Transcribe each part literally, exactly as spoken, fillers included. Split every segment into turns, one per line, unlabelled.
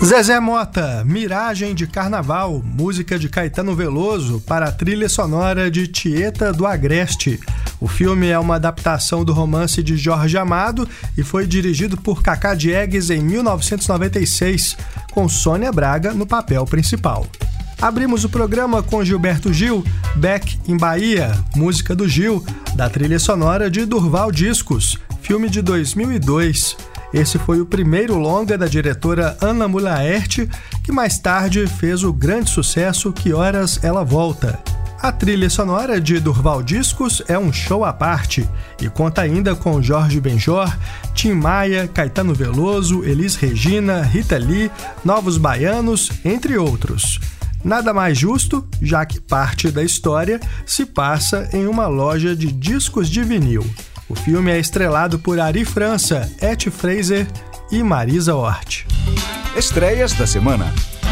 Zezé Mota, Miragem de Carnaval, música de Caetano Veloso para a trilha sonora de Tieta do Agreste. O filme é uma adaptação do romance de Jorge Amado e foi dirigido por Cacá Diegues em mil novecentos e noventa e seis, com Sônia Braga no papel principal. Abrimos o programa com Gilberto Gil, Beck em Bahia, música do Gil, da trilha sonora de Durval Discos, filme de dois mil e dois. Esse foi o primeiro longa da diretora Ana Mulaerte, que mais tarde fez o grande sucesso Que Horas Ela Volta. A trilha sonora de Durval Discos é um show à parte e conta ainda com Jorge Benjor, Tim Maia, Caetano Veloso, Elis Regina, Rita Lee, Novos Baianos, entre outros. Nada mais justo, já que parte da história se passa em uma loja de discos de vinil. O filme é estrelado por Ari França, Et Fraser e Marisa Hort.
Estreias da semana.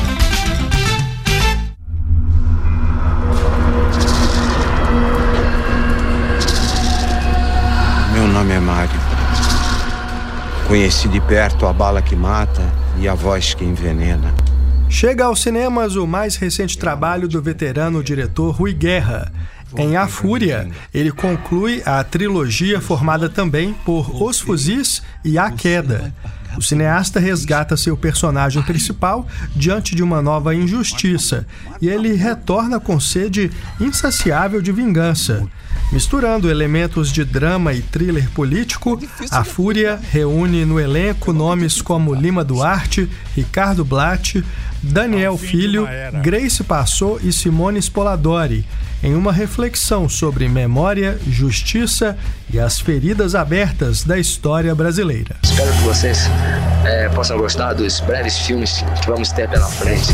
Meu nome é Mário. Conheci de perto a bala que mata e a voz que envenena.
Chega aos cinemas o mais recente trabalho do veterano diretor Rui Guerra. Em A Fúria, ele conclui a trilogia formada também por Os Fuzis e A Queda. O cineasta resgata seu personagem principal diante de uma nova injustiça e ele retorna com sede insaciável de vingança. Misturando elementos de drama e thriller político, A Fúria reúne no elenco nomes como Lima Duarte, Ricardo Blatt, Daniel Filho, Grace Passot e Simone Spoladori, em uma reflexão sobre memória, justiça e as feridas abertas da história brasileira.
Espero que vocês é, possam gostar dos breves filmes que vamos ter pela frente.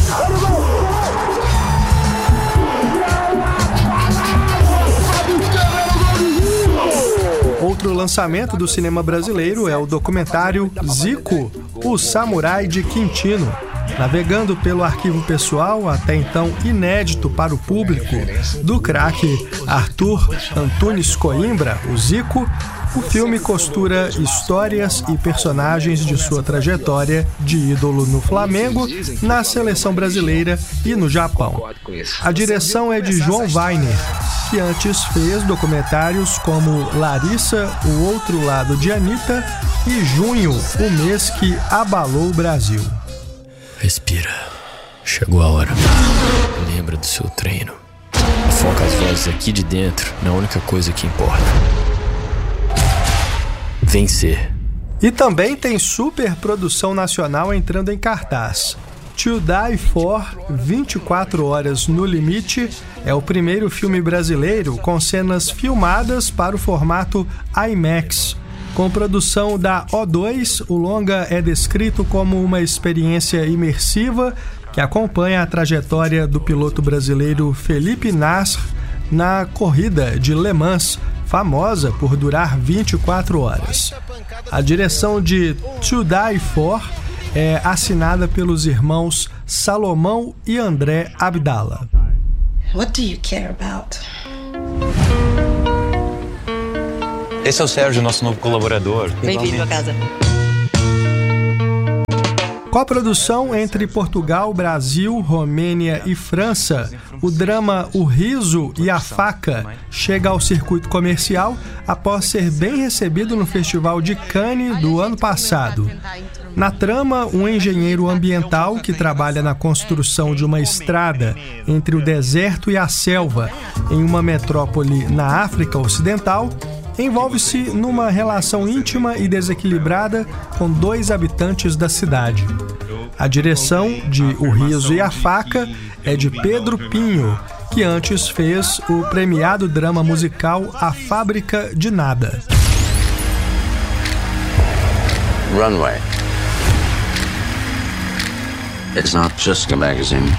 Outro lançamento do cinema brasileiro é o documentário Zico, o Samurai de Quintino. Navegando pelo arquivo pessoal, até então inédito para o público, do craque Arthur Antunes Coimbra, o Zico, o filme costura histórias e personagens de sua trajetória de ídolo no Flamengo, na seleção brasileira e no Japão. A direção é de João Weiner, que antes fez documentários como Larissa, O Outro Lado de Anitta e Junho, o mês que abalou o Brasil.
Respira. Chegou a hora. Lembra do seu treino. Foca as vozes aqui de dentro na única coisa que importa. Vencer.
E também tem superprodução nacional entrando em cartaz. To Die For, vinte e quatro horas no limite, é o primeiro filme brasileiro com cenas filmadas para o formato IMAX. Com produção da O dois, o longa é descrito como uma experiência imersiva que acompanha a trajetória do piloto brasileiro Felipe Nasr na corrida de Le Mans, famosa por durar vinte e quatro horas. A direção de To Die For é assinada pelos irmãos Salomão e André Abdala.
What do you care about?
Esse é o Sérgio, nosso novo colaborador.
Bem-vindo a casa.
Coprodução entre Portugal, Brasil, Romênia e França, o drama O Riso e a Faca chega ao circuito comercial após ser bem recebido no Festival de Cannes do ano passado. Na trama, um engenheiro ambiental que trabalha na construção de uma estrada entre o deserto e a selva em uma metrópole na África Ocidental envolve-se numa relação íntima e desequilibrada com dois habitantes da cidade. A direção de O Riso e a Faca é de Pedro Pinho, que antes fez o premiado drama musical A Fábrica de Nada.
Runway. It's not just a magazine.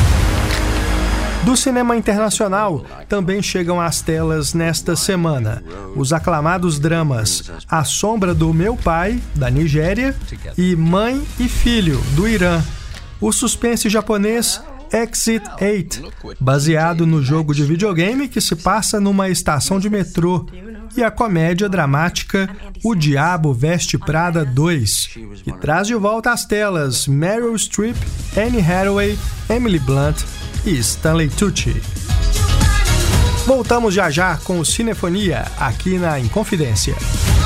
Do cinema internacional, também chegam às telas nesta semana os aclamados dramas A Sombra do Meu Pai, da Nigéria, e Mãe e Filho, do Irã. O suspense japonês Exit oito, baseado no jogo de videogame que se passa numa estação de metrô, e a comédia dramática O Diabo Veste Prada dois, que traz de volta às telas Meryl Streep, Anne Hathaway, Emily Blunt e Stanley Tucci. Voltamos já já com o Cinefonia, aqui na Inconfidência.